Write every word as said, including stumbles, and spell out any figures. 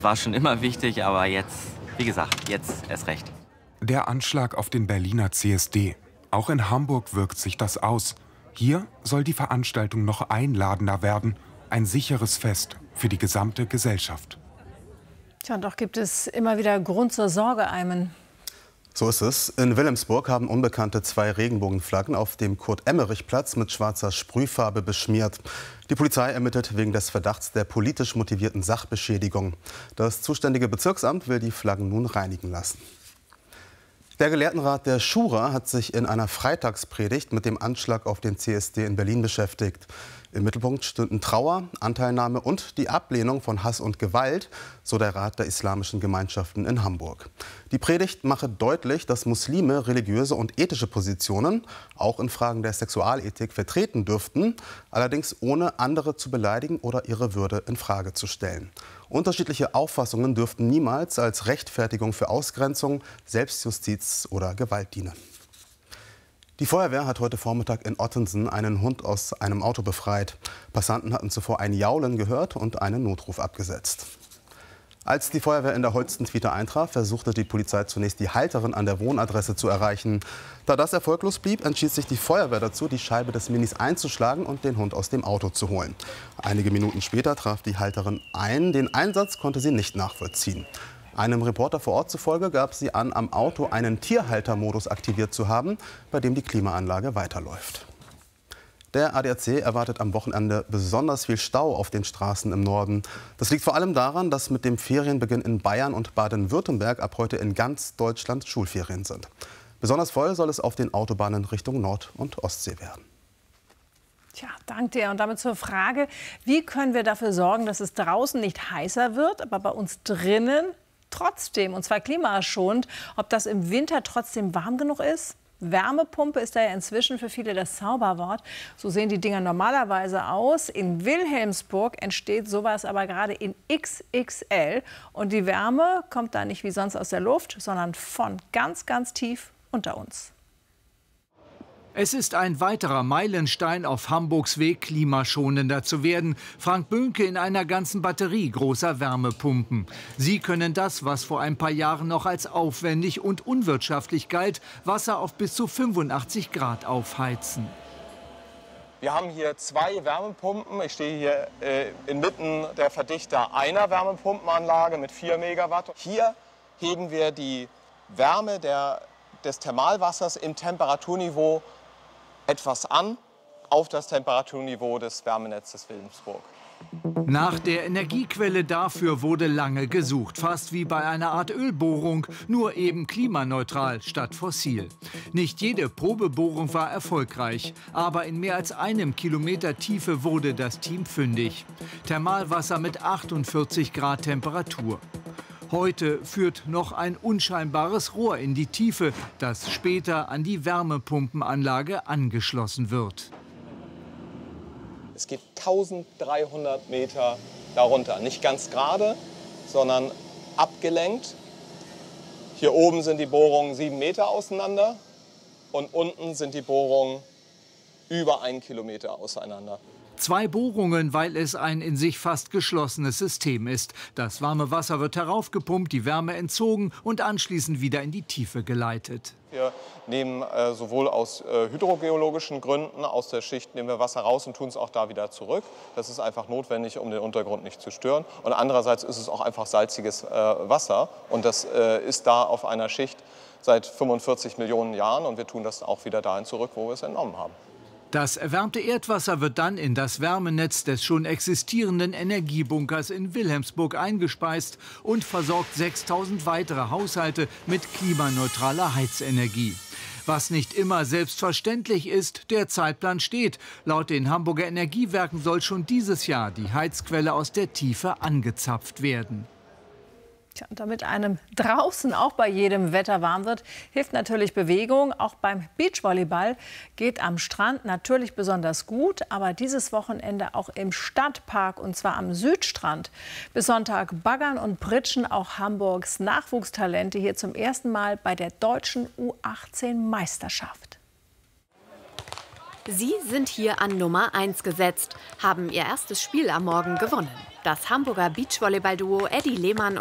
War schon immer wichtig, aber jetzt, wie gesagt, jetzt erst recht. Der Anschlag auf den Berliner C S D. Auch in Hamburg wirkt sich das aus. Hier soll die Veranstaltung noch einladender werden. Ein sicheres Fest für die gesamte Gesellschaft. Tja, und doch gibt es immer wieder Grund zur Sorge, Aymen. So ist es. In Wilhelmsburg haben Unbekannte zwei Regenbogenflaggen auf dem Kurt-Emmerich-Platz mit schwarzer Sprühfarbe beschmiert. Die Polizei ermittelt wegen des Verdachts der politisch motivierten Sachbeschädigung. Das zuständige Bezirksamt will die Flaggen nun reinigen lassen. Der Gelehrtenrat der Schura hat sich in einer Freitagspredigt mit dem Anschlag auf den C S D in Berlin beschäftigt. Im Mittelpunkt stünden Trauer, Anteilnahme und die Ablehnung von Hass und Gewalt, so der Rat der islamischen Gemeinschaften in Hamburg. Die Predigt mache deutlich, dass Muslime religiöse und ethische Positionen auch in Fragen der Sexualethik vertreten dürften, allerdings ohne andere zu beleidigen oder ihre Würde in Frage zu stellen. Unterschiedliche Auffassungen dürften niemals als Rechtfertigung für Ausgrenzung, Selbstjustiz oder Gewalt dienen. Die Feuerwehr hat heute Vormittag in Ottensen einen Hund aus einem Auto befreit. Passanten hatten zuvor ein Jaulen gehört und einen Notruf abgesetzt. Als die Feuerwehr in der Holstenquite eintraf, versuchte die Polizei zunächst die Halterin an der Wohnadresse zu erreichen. Da das erfolglos blieb, entschied sich die Feuerwehr dazu, die Scheibe des Minis einzuschlagen und den Hund aus dem Auto zu holen. Einige Minuten später traf die Halterin ein. Den Einsatz konnte sie nicht nachvollziehen. Einem Reporter vor Ort zufolge gab sie an, am Auto einen Tierhaltermodus aktiviert zu haben, bei dem die Klimaanlage weiterläuft. Der A D A C erwartet am Wochenende besonders viel Stau auf den Straßen im Norden. Das liegt vor allem daran, dass mit dem Ferienbeginn in Bayern und Baden-Württemberg ab heute in ganz Deutschland Schulferien sind. Besonders voll soll es auf den Autobahnen Richtung Nord- und Ostsee werden. Tja, danke dir. Und damit zur Frage, wie können wir dafür sorgen, dass es draußen nicht heißer wird, aber bei uns drinnen trotzdem, und zwar klimaschonend, ob das im Winter trotzdem warm genug ist? Wärmepumpe ist da ja inzwischen für viele das Zauberwort. So sehen die Dinger normalerweise aus. In Wilhelmsburg entsteht sowas aber gerade in X X L. Und die Wärme kommt da nicht wie sonst aus der Luft, sondern von ganz, ganz tief unter uns. Es ist ein weiterer Meilenstein auf Hamburgs Weg, klimaschonender zu werden. Frank Böhnke in einer ganzen Batterie großer Wärmepumpen. Sie können das, was vor ein paar Jahren noch als aufwendig und unwirtschaftlich galt, Wasser auf bis zu fünfundachtzig Grad aufheizen. Wir haben hier zwei Wärmepumpen. Ich stehe hier äh, inmitten der Verdichter einer Wärmepumpenanlage mit vier Megawatt. Hier heben wir die Wärme der, des Thermalwassers im Temperaturniveau etwas an auf das Temperaturniveau des Wärmenetzes Wilhelmsburg. Nach der Energiequelle dafür wurde lange gesucht, fast wie bei einer Art Ölbohrung, nur eben klimaneutral statt fossil. Nicht jede Probebohrung war erfolgreich, aber in mehr als einem Kilometer Tiefe wurde das Team fündig. Thermalwasser mit achtundvierzig Grad Temperatur. Heute führt noch ein unscheinbares Rohr in die Tiefe, das später an die Wärmepumpenanlage angeschlossen wird. Es geht eintausenddreihundert Meter darunter. Nicht ganz gerade, sondern abgelenkt. Hier oben sind die Bohrungen sieben Meter auseinander und unten sind die Bohrungen über einen Kilometer auseinander. Zwei Bohrungen, weil es ein in sich fast geschlossenes System ist. Das warme Wasser wird heraufgepumpt, die Wärme entzogen und anschließend wieder in die Tiefe geleitet. Wir nehmen äh, sowohl aus äh, hydrogeologischen Gründen, aus der Schicht nehmen wir Wasser raus und tun es auch da wieder zurück. Das ist einfach notwendig, um den Untergrund nicht zu stören. Und andererseits ist es auch einfach salziges äh, Wasser. Und das äh, ist da auf einer Schicht seit fünfundvierzig Millionen Jahren. Und wir tun das auch wieder dahin zurück, wo wir es entnommen haben. Das erwärmte Erdwasser wird dann in das Wärmenetz des schon existierenden Energiebunkers in Wilhelmsburg eingespeist und versorgt sechstausend weitere Haushalte mit klimaneutraler Heizenergie. Was nicht immer selbstverständlich ist, der Zeitplan steht. Laut den Hamburger Energiewerken soll schon dieses Jahr die Heizquelle aus der Tiefe angezapft werden. Tja, und damit einem draußen auch bei jedem Wetter warm wird, hilft natürlich Bewegung. Auch beim Beachvolleyball geht am Strand natürlich besonders gut, aber dieses Wochenende auch im Stadtpark, und zwar am Südstrand. Bis Sonntag baggern und pritschen auch Hamburgs Nachwuchstalente hier zum ersten Mal bei der deutschen U achtzehn Meisterschaft. Sie sind hier an Nummer eins gesetzt, haben ihr erstes Spiel am Morgen gewonnen. Das Hamburger Beachvolleyball-Duo Eddie Lehmann